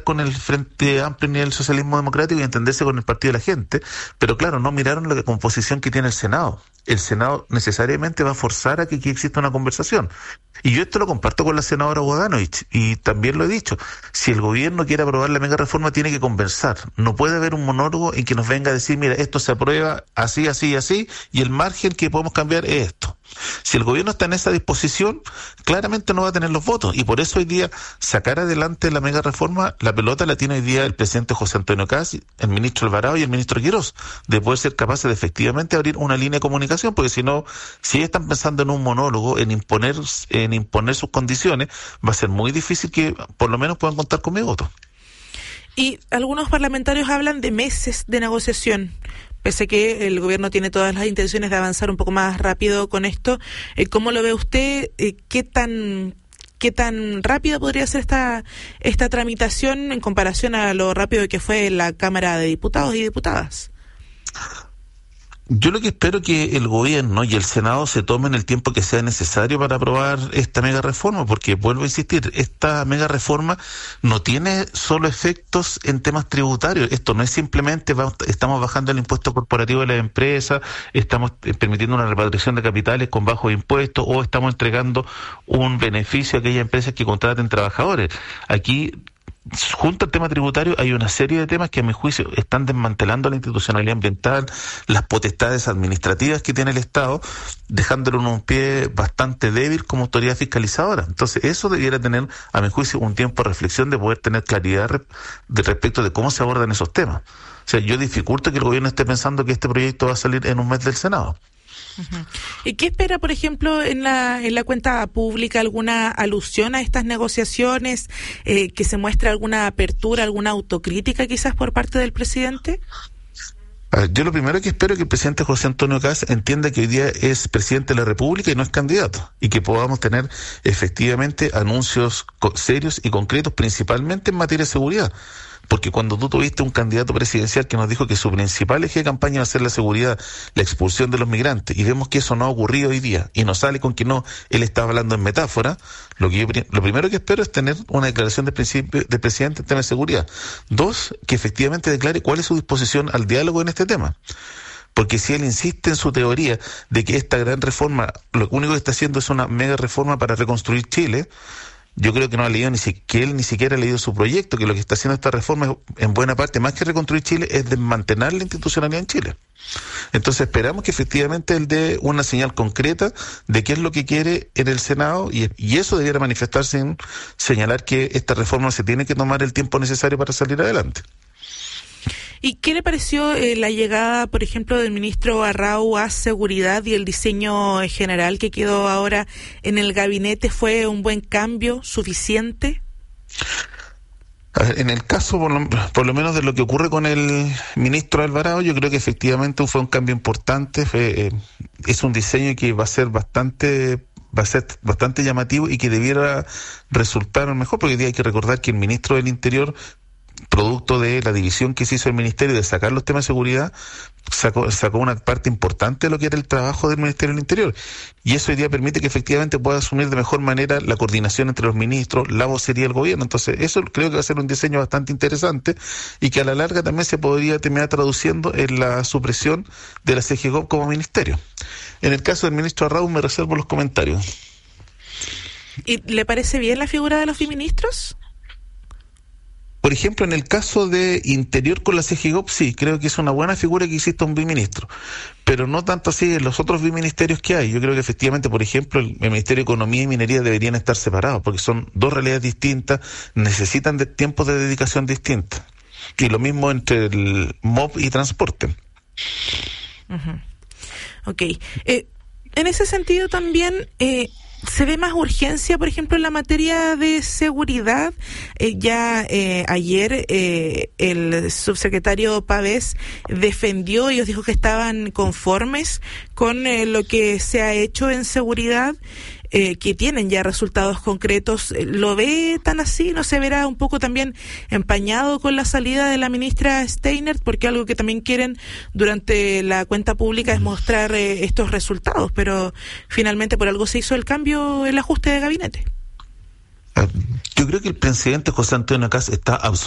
con el Frente Amplio ni el Socialismo Democrático y entenderse con el Partido de la Gente, pero claro, no miraron la composición que tiene el Senado. El Senado necesariamente va a forzar a que aquí exista una conversación. Y yo esto lo comparto con la senadora Bodanovich, y también lo he dicho, si el gobierno quiere aprobar la mega reforma tiene que conversar. No puede haber un monólogo en que nos venga a decir, mira, esto se aprueba así, así, así, y el margen que podemos cambiar es esto. Si el gobierno está en esa disposición, claramente no va a tener los votos, y por eso hoy día sacar adelante la mega reforma, la pelota la tiene hoy día el presidente José Antonio Kast, el ministro Alvarado y el ministro Quirós, de poder ser capaces de efectivamente abrir una línea de comunicación, porque si no, si están pensando en un monólogo, en imponer sus condiciones, va a ser muy difícil que por lo menos puedan contar con mi voto. Y algunos parlamentarios hablan de meses de negociación. Pese a que el gobierno tiene todas las intenciones de avanzar un poco más rápido con esto, ¿cómo lo ve usted? ¿Qué tan rápida podría ser esta tramitación en comparación a lo rápido que fue la Cámara de Diputados y Diputadas? Yo lo que espero es que el gobierno y el Senado se tomen el tiempo que sea necesario para aprobar esta mega reforma, porque vuelvo a insistir, esta mega reforma no tiene solo efectos en temas tributarios. Esto no es simplemente estamos bajando el impuesto corporativo de las empresas, estamos permitiendo una repatriación de capitales con bajos impuestos, o estamos entregando un beneficio a aquellas empresas que contraten trabajadores. Aquí, junto al tema tributario, hay una serie de temas que a mi juicio están desmantelando la institucionalidad ambiental, las potestades administrativas que tiene el Estado, dejándolo en un pie bastante débil como autoridad fiscalizadora. Entonces eso debiera tener, a mi juicio, un tiempo de reflexión, de poder tener claridad respecto de cómo se abordan esos temas. O sea, yo dificulto que el gobierno esté pensando que este proyecto va a salir en un mes del Senado. Uh-huh. ¿Y qué espera, por ejemplo, en la cuenta pública? ¿Alguna alusión a estas negociaciones? ¿Que se muestre alguna apertura, alguna autocrítica quizás por parte del presidente? Yo lo primero que espero es que el presidente José Antonio Kast entienda que hoy día es presidente de la República y no es candidato, y que podamos tener efectivamente anuncios serios y concretos, principalmente en materia de seguridad. Porque cuando tú tuviste un candidato presidencial que nos dijo que su principal eje de campaña va a ser la seguridad, la expulsión de los migrantes, y vemos que eso no ha ocurrido hoy día, y nos sale con que no, él está hablando en metáfora, lo primero que espero es tener una declaración de presidente en tema de seguridad. Dos, que efectivamente declare cuál es su disposición al diálogo en este tema. Porque si él insiste en su teoría de que esta gran reforma, lo único que está haciendo es una mega reforma para reconstruir Chile, yo creo que no ha leído que él ni siquiera ha leído su proyecto, que lo que está haciendo esta reforma es, en buena parte, más que reconstruir Chile, es desmantelar la institucionalidad en Chile. Entonces esperamos que efectivamente él dé una señal concreta de qué es lo que quiere en el Senado, y eso debiera manifestarse en señalar que esta reforma se tiene que tomar el tiempo necesario para salir adelante. ¿Y qué le pareció la llegada, por ejemplo, del ministro Arrau a Seguridad y el diseño general que quedó ahora en el gabinete? ¿Fue un buen cambio, suficiente? A ver, en el caso, por lo menos de lo que ocurre con el ministro Alvarado, yo creo que efectivamente fue un cambio importante. Es un diseño que va a ser bastante llamativo y que debiera resultar mejor, porque hoy día hay que recordar que el ministro del Interior, producto de la división que se hizo el ministerio de sacar los temas de seguridad, sacó una parte importante de lo que era el trabajo del Ministerio del Interior, y eso hoy día permite que efectivamente pueda asumir de mejor manera la coordinación entre los ministros, la vocería del gobierno. Entonces eso creo que va a ser un diseño bastante interesante, y que a la larga también se podría terminar traduciendo en la supresión de la CGCOP como ministerio. En el caso del ministro Arrau me reservo los comentarios. ¿Y le parece bien la figura de los biministros? Por ejemplo, en el caso de Interior con la CGCOP, sí, creo que es una buena figura que exista un biministro, pero no tanto así en los otros biministerios que hay. Yo creo que efectivamente, por ejemplo, el Ministerio de Economía y Minería deberían estar separados, porque son dos realidades distintas, necesitan de tiempos de dedicación distintos. Y lo mismo entre el MOP y Transporte. Uh-huh. Ok. En ese sentido también... ¿se ve más urgencia, por ejemplo, en la materia de seguridad? Ayer el subsecretario Pavés defendió y os dijo que estaban conformes con lo que se ha hecho en seguridad, que tienen ya resultados concretos. ¿Lo ve tan así? ¿No se verá un poco también empañado con la salida de la ministra Steinert? Porque algo que también quieren durante la cuenta pública es mostrar estos resultados, pero finalmente por algo se hizo el cambio, el ajuste de gabinete. Yo creo que el presidente José Antonio Kast está